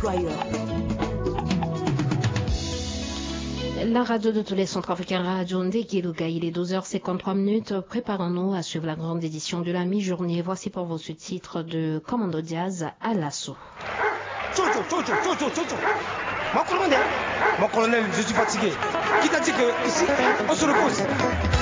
employeurs. La radio de tous les Centrafricains, Radio Ndekiluka, il est 12h53. Préparons-nous à suivre la grande édition de la mi-journée. Voici pour vous ce titre de Commando Diaz à l'assaut. Mon colonel, je suis fatigué. Qui t'a dit que ici, on se repose?